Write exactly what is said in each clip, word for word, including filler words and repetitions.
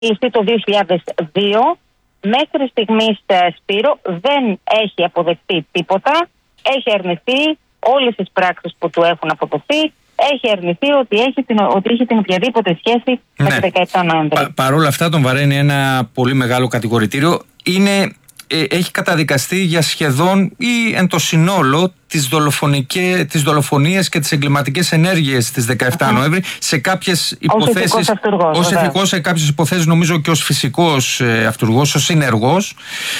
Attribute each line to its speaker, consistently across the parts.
Speaker 1: κλειστεί το δύο χιλιάδες δύο. Μέχρι στιγμής, Σπύρο, δεν έχει αποδεχτεί τίποτα. Έχει αρνηθεί όλες τις πράξεις που του έχουν αποδοθεί. Έχει αρνηθεί ότι έχει την, ότι έχει την οποιαδήποτε σχέση ναι. με το δεκαεπτά Νοέμβρη.
Speaker 2: Πα, Παρ' όλα αυτά τον βαραίνει ένα πολύ μεγάλο κατηγορητήριο. Είναι, ε, έχει καταδικαστεί για σχεδόν ή εν το συνόλο τις, τις δολοφονίες και τις εγκληματικές ενέργειες της δεκαεπτά uh-huh. Νοέμβρη σε κάποιες υποθέσεις. Ως ηθικός σε κάποιες υποθέσεις, νομίζω και ως φυσικός ε, αυτούργος, ως συνεργός.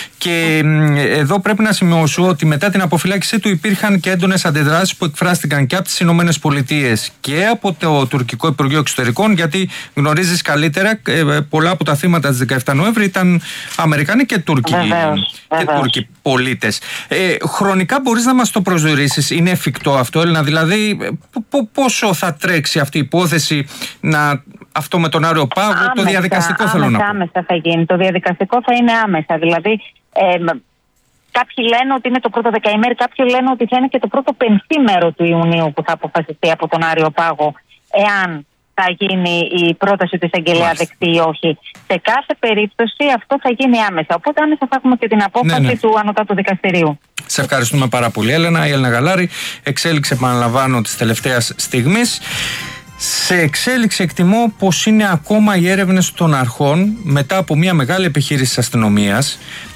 Speaker 2: Και ε, εδώ πρέπει να σημειώσω ότι μετά την αποφυλάκησή του υπήρχαν και έντονες αντιδράσεις που εκφράστηκαν και από τις Ηνωμένες Πολιτείες και από το Τουρκικό Υπουργείο Εξωτερικών, γιατί γνωρίζεις καλύτερα, ε, πολλά από τα θύματα της δεκαεπτά Νοέμβρη ήταν Αμερικανοί και Τούρκοι,
Speaker 1: βεβαίως,
Speaker 2: και
Speaker 1: βεβαίως.
Speaker 2: Τούρκοι πολίτες. Ε, χρονικά μπορείς να μας το προσδιορίσεις, είναι εφικτό αυτό, Έλληνα, δηλαδή π- πόσο θα τρέξει αυτή η υπόθεση, να, αυτό με τον Άριο Πάγο, άμεσα, το διαδικαστικό
Speaker 1: άμεσα,
Speaker 2: θέλω να πω.
Speaker 1: Άμεσα θα γίνει, το διαδικαστικό θα είναι άμεσα, δηλαδή ε, κάποιοι λένε ότι είναι το πρώτο δεκαήμερο, κάποιοι λένε ότι θα είναι και το πρώτο πενθήμερο του Ιουνίου που θα αποφασιστεί από τον Άριο Πάγο, εάν θα γίνει η πρόταση του εισαγγελέα δεκτή ή όχι. Σε κάθε περίπτωση αυτό θα γίνει άμεσα. Οπότε άμεσα θα έχουμε και την απόφαση ναι, ναι. του Ανωτάτου Δικαστηρίου.
Speaker 2: Σε ευχαριστούμε πάρα πολύ, Έλενα. Η Έλενα Γαλάρη, εξέλιξη, επαναλαμβάνω, της τελευταίας στιγμής. Σε εξέλιξη εκτιμώ πως είναι ακόμα οι έρευνες των αρχών μετά από μια μεγάλη επιχείρηση της αστυνομίας.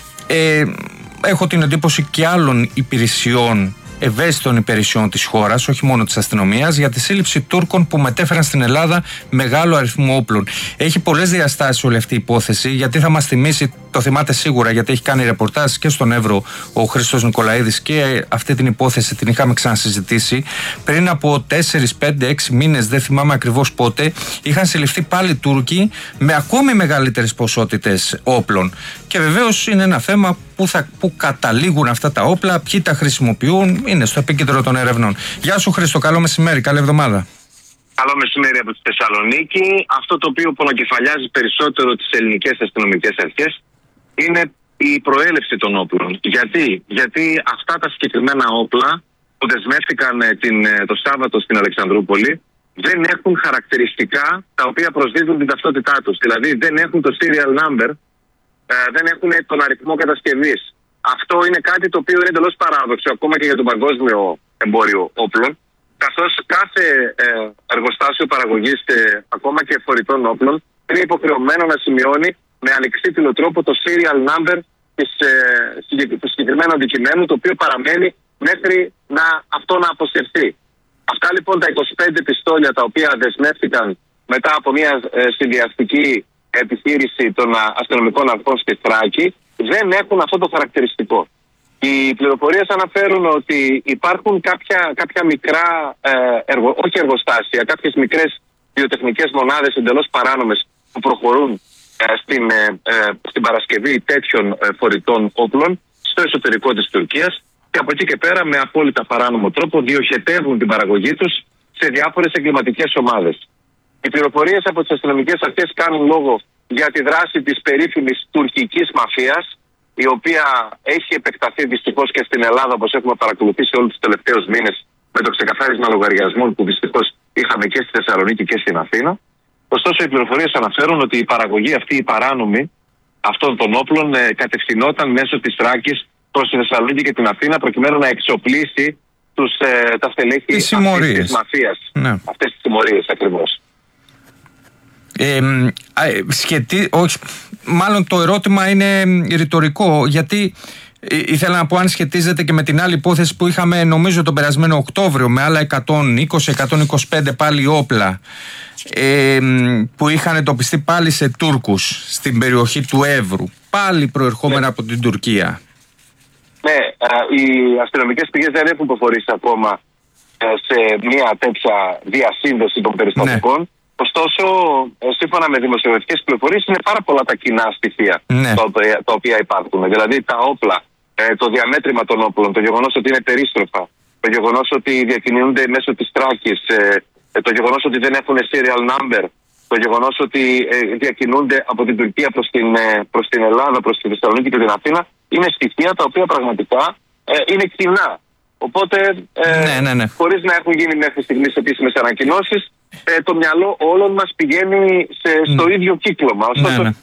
Speaker 2: Ε, έχω την εντύπωση και άλλων υπηρεσιών, ευαίσθητων υπηρεσιών της χώρας, όχι μόνο της αστυνομίας, για τη σύλληψη Τούρκων που μετέφεραν στην Ελλάδα μεγάλο αριθμό όπλων. Έχει πολλές διαστάσεις όλη αυτή η υπόθεση, γιατί θα μας θυμίσει, το θυμάται σίγουρα, γιατί έχει κάνει ρεπορτάζ και στον Εύρο ο Χρήστος Νικολαίδης και αυτή την υπόθεση την είχαμε ξανασυζητήσει. Πριν από τέσσερις, πέντε, έξι μήνες, δεν θυμάμαι ακριβώς πότε, είχαν συλληφθεί πάλι Τούρκοι με ακόμη μεγαλύτερες ποσότητες όπλων. Και βεβαίως είναι ένα θέμα που, θα, που καταλήγουν αυτά τα όπλα, ποιοι τα χρησιμοποιούν, είναι στο επίκεντρο των ερευνών. Γεια σου Χρήστο, καλό μεσημέρι, καλή εβδομάδα.
Speaker 3: Καλό μεσημέρι από τη Θεσσαλονίκη. Αυτό το οποίο πονοκεφαλιάζει περισσότερο τις ελληνικές αστυνομικές αρχές είναι η προέλευση των όπλων. Γιατί, Γιατί αυτά τα συγκεκριμένα όπλα που δεσμεύτηκαν την, το Σάββατο στην Αλεξανδρούπολη δεν έχουν χαρακτηριστικά τα οποία προσδίδουν την ταυτότητά τους. Δηλαδή δεν έχουν το serial number, ε, δεν έχουν τον αριθμό κατασκευής. Αυτό είναι κάτι το οποίο είναι εντελώς παράδοξο ακόμα και για το παγκόσμιο εμπόριο όπλων, καθώς κάθε ε, εργοστάσιο παραγωγής και ακόμα και φορητών όπλων είναι υποχρεωμένο να σημειώνει με ανεξίτηλο τρόπο το serial number της, ε, του συγκεκριμένου αντικειμένου, το οποίο παραμένει μέχρι να, αυτό να αποσυρθεί. Αυτά λοιπόν τα είκοσι πέντε πιστόλια τα οποία δεσμεύτηκαν μετά από μια ε, συνδυαστική επιχείρηση των αστυνομικών αρχών στη Θράκη δεν έχουν αυτό το χαρακτηριστικό. Οι πληροφορίες αναφέρουν ότι υπάρχουν κάποια, κάποια μικρά, ε, εργο, όχι εργοστάσια, κάποιες μικρές βιοτεχνικές μονάδες εντελώς παράνομες που προχωρούν ε, στην, ε, ε, στην παρασκευή τέτοιων ε, φορητών όπλων στο εσωτερικό της Τουρκίας και από εκεί και πέρα με απόλυτα παράνομο τρόπο διοχετεύουν την παραγωγή τους σε διάφορες εγκληματικές ομάδες. Οι πληροφορίες από τις αστυνομικές αρχές κάνουν λόγο για τη δράση της περίφημης τουρκικής μαφίας, η οποία έχει επεκταθεί δυστυχώς και στην Ελλάδα, όπως έχουμε παρακολουθήσει όλους τους τελευταίους μήνες, με το ξεκαθάρισμα λογαριασμών που δυστυχώς είχαμε και στη Θεσσαλονίκη και στην Αθήνα. Ωστόσο, οι πληροφορίες αναφέρουν ότι η παραγωγή αυτή, η παράνομη αυτών των όπλων, ε, κατευθυνόταν μέσω της Θράκης προς τη Θεσσαλονίκη και την Αθήνα, προκειμένου να εξοπλίσει τους, ε, τα στελέχη της μαφίας. Ναι. Αυτές τις συμμορίες ακριβώς.
Speaker 2: Ε, σχετί, όχι, μάλλον το ερώτημα είναι ρητορικό, γιατί ήθελα να πω αν σχετίζεται και με την άλλη υπόθεση που είχαμε νομίζω τον περασμένο Οκτώβριο με άλλα εκατόν είκοσι με εκατόν είκοσι πέντε πάλι όπλα ε, που είχαν εντοπιστεί πάλι σε Τούρκους στην περιοχή του Εύρου, πάλι προερχόμενα ναι. από την Τουρκία.
Speaker 3: Ναι, οι αστυνομικές πηγές δεν έχουν προχωρήσει ακόμα σε μια τέτοια διασύνδεση των περιστατικών. Ναι. Ωστόσο, σύμφωνα με δημοσιογραφικές πληροφορίες, είναι πάρα πολλά τα κοινά στοιχεία ναι. τα, οποία, τα οποία υπάρχουν. Δηλαδή τα όπλα, το διαμέτρημα των όπλων, το γεγονός ότι είναι περίστροφα, το γεγονός ότι διακινούνται μέσω της Τράκης, το γεγονός ότι δεν έχουν serial number, το γεγονός ότι διακινούνται από την Τουρκία προς την, προς την Ελλάδα, προς τη Θεσσαλονίκη και την Αθήνα, είναι στοιχεία τα οποία πραγματικά είναι κοινά. Οπότε,
Speaker 2: ναι, ναι, ναι.
Speaker 3: χωρίς να έχουν γίνει μέχρι στιγμής επίσημες ανακοινώσεις, ε, το μυαλό όλων μας πηγαίνει σε, στο
Speaker 2: ναι.
Speaker 3: ίδιο κύκλωμα. Ωστόσο,
Speaker 2: ναι, ναι.